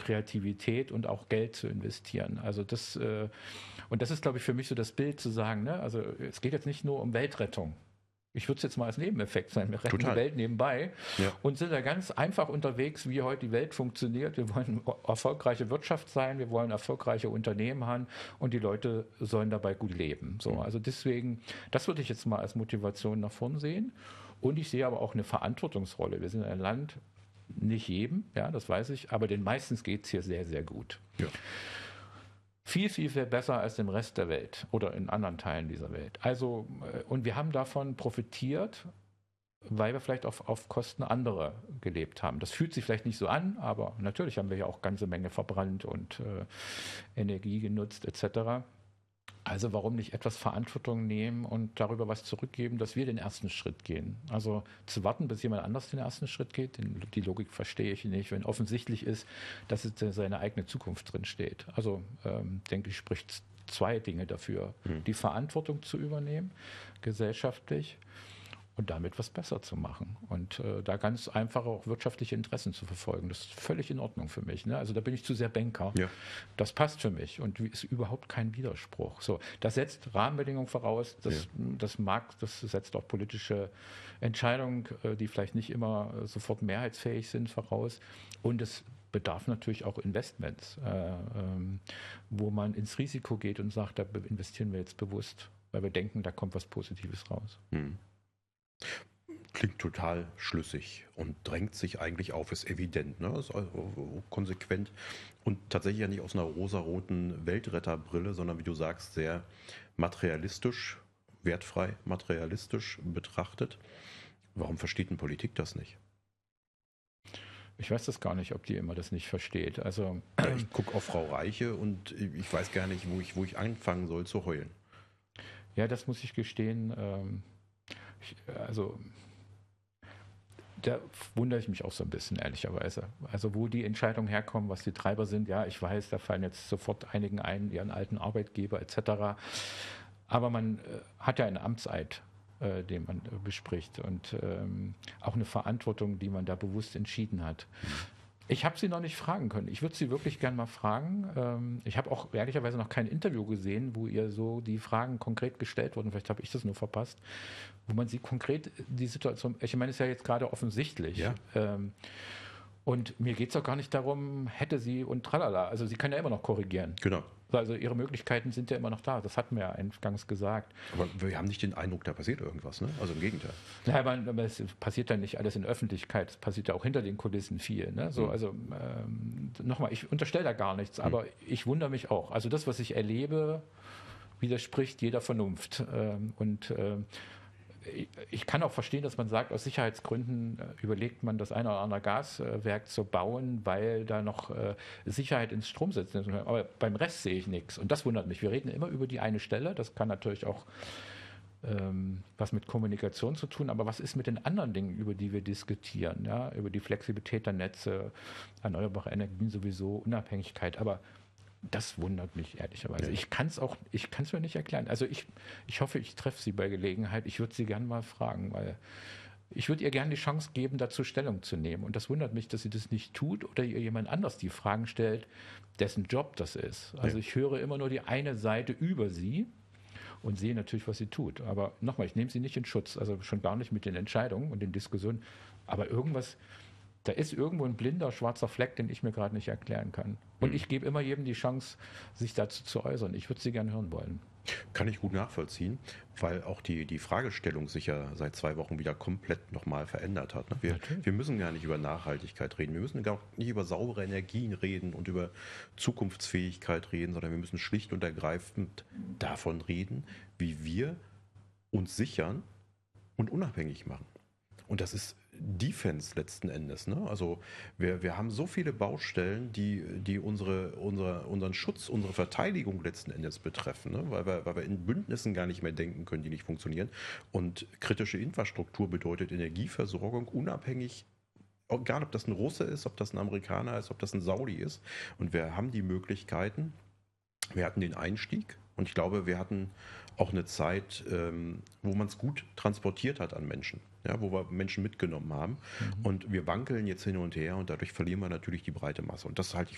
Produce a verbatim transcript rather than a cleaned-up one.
Kreativität und auch Geld zu investieren. Also das, äh, und das ist, glaube ich, für mich so das Bild zu sagen, ne? Also es geht jetzt nicht nur um Weltrettung. Ich würde es jetzt mal als Nebeneffekt sein. Wir retten Total. die Welt nebenbei Ja. und sind da ganz einfach unterwegs, wie heute die Welt funktioniert. Wir wollen erfolgreiche Wirtschaft sein, wir wollen erfolgreiche Unternehmen haben und die Leute sollen dabei gut leben. So, also deswegen, das würde ich jetzt mal als Motivation nach vorn sehen. Und ich sehe aber auch eine Verantwortungsrolle. Wir sind ein Land, nicht jedem, ja, das weiß ich, aber den meistens geht es hier sehr, sehr gut. Ja. Viel, viel, viel besser als im Rest der Welt oder in anderen Teilen dieser Welt. Also, und wir haben davon profitiert, weil wir vielleicht auf, auf Kosten anderer gelebt haben. Das fühlt sich vielleicht nicht so an, aber natürlich haben wir ja auch ganze Menge verbrannt und äh, Energie genutzt et cetera. Also warum nicht etwas Verantwortung nehmen und darüber was zurückgeben, dass wir den ersten Schritt gehen. Also zu warten, bis jemand anders den ersten Schritt geht, die Logik verstehe ich nicht, wenn offensichtlich ist, dass es seine eigene Zukunft drin steht. Also ähm, denke ich, spricht zwei Dinge dafür. Mhm. Die Verantwortung zu übernehmen, gesellschaftlich, und damit was besser zu machen und äh, da ganz einfach auch wirtschaftliche Interessen zu verfolgen. Das ist völlig in Ordnung für mich. Ne? Also da bin ich zu sehr Banker. Ja. Das passt für mich und ist überhaupt kein Widerspruch. So, das setzt Rahmenbedingungen voraus, das, ja. das mag, das setzt auch politische Entscheidungen, äh, die vielleicht nicht immer äh, sofort mehrheitsfähig sind, voraus. Und es bedarf natürlich auch Investments, äh, ähm, wo man ins Risiko geht und sagt, da investieren wir jetzt bewusst, weil wir denken, da kommt was Positives raus. Hm. Klingt total schlüssig und drängt sich eigentlich auf, ist evident, ne? Ist also konsequent und tatsächlich ja nicht aus einer rosaroten Weltretterbrille, sondern wie du sagst, sehr materialistisch, wertfrei materialistisch betrachtet. Warum versteht denn Politik das nicht? Ich weiß das gar nicht, ob die immer das nicht versteht. Also ja, ich gucke auf Frau Reiche und ich weiß gar nicht, wo ich, wo ich anfangen soll zu heulen. Ja, das muss ich gestehen. Ähm Ich, also da wundere ich mich auch so ein bisschen, ehrlicherweise. Also wo die Entscheidungen herkommen, was die Treiber sind, ja, ich weiß, da fallen jetzt sofort einigen ein, ihren alten Arbeitgeber et cetera. Aber man äh, hat ja einen Amtseid, äh, den man äh, bespricht und ähm, auch eine Verantwortung, die man da bewusst entschieden hat. Ich habe sie noch nicht fragen können. Ich würde sie wirklich gern mal fragen. Ich habe auch ehrlicherweise noch kein Interview gesehen, wo ihr so die Fragen konkret gestellt wurden. Vielleicht habe ich das nur verpasst, wo man sie konkret die Situation, ich meine, es ist ja jetzt gerade offensichtlich. Ja. Und mir geht es auch gar nicht darum, hätte sie und tralala. Also sie kann ja immer noch korrigieren. Genau. Also ihre Möglichkeiten sind ja immer noch da. Das hatten wir ja eingangs gesagt. Aber wir haben nicht den Eindruck, da passiert irgendwas, ne? Also im Gegenteil. Ja, aber es passiert ja nicht alles in Öffentlichkeit. Es passiert ja auch hinter den Kulissen viel. Ne? So, mhm. Also ähm, nochmal, ich unterstelle da gar nichts, aber mhm. ich wundere mich auch. Also das, was ich erlebe, widerspricht jeder Vernunft. Ähm, und ähm, ich kann auch verstehen, dass man sagt, aus Sicherheitsgründen überlegt man, das eine oder andere Gaswerk zu bauen, weil da noch Sicherheit ins Strom sitzt. Aber beim Rest sehe ich nichts. Und das wundert mich. Wir reden immer über die eine Stelle. Das kann natürlich auch ähm, was mit Kommunikation zu tun. Aber was ist mit den anderen Dingen, über die wir diskutieren? Ja? Über die Flexibilität der Netze, erneuerbare Energien sowieso, Unabhängigkeit. Aber das wundert mich ehrlicherweise. Ja. Ich kann es auch, ich kann es mir nicht erklären. Also ich, ich hoffe, ich treffe sie bei Gelegenheit. Ich würde sie gerne mal fragen, weil ich würde ihr gerne die Chance geben, dazu Stellung zu nehmen. Und das wundert mich, dass sie das nicht tut oder ihr jemand anders die Fragen stellt, dessen Job das ist. Also ja. Ich höre immer nur die eine Seite über sie und sehe natürlich, was sie tut. Aber nochmal, ich nehme sie nicht in Schutz, also schon gar nicht mit den Entscheidungen und den Diskussionen. Aber irgendwas, da ist irgendwo ein blinder, schwarzer Fleck, den ich mir gerade nicht erklären kann. Und ich gebe immer jedem die Chance, sich dazu zu äußern. Ich würde sie gerne hören wollen. Kann ich gut nachvollziehen, weil auch die, die Fragestellung sich ja seit zwei Wochen wieder komplett nochmal verändert hat. Wir, wir müssen gar nicht über Nachhaltigkeit reden. Wir müssen gar nicht über saubere Energien reden und über Zukunftsfähigkeit reden, sondern wir müssen schlicht und ergreifend davon reden, wie wir uns sichern und unabhängig machen. Und das ist Defense letzten Endes. Ne? Also wir, wir haben so viele Baustellen, die, die unsere, unsere, unseren Schutz, unsere Verteidigung letzten Endes betreffen, ne? weil, wir, weil wir in Bündnissen gar nicht mehr denken können, die nicht funktionieren. Und kritische Infrastruktur bedeutet Energieversorgung unabhängig, egal ob das ein Russe ist, ob das ein Amerikaner ist, ob das ein Saudi ist. Und wir haben die Möglichkeiten, wir hatten den Einstieg und ich glaube, wir hatten auch eine Zeit, ähm, wo man es gut transportiert hat an Menschen, ja, wo wir Menschen mitgenommen haben. Mhm. Und wir wankeln jetzt hin und her und dadurch verlieren wir natürlich die breite Masse. Und das halte ich